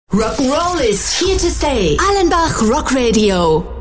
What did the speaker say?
Rock'n'Roll is here to stay. Allenbach Rock Radio.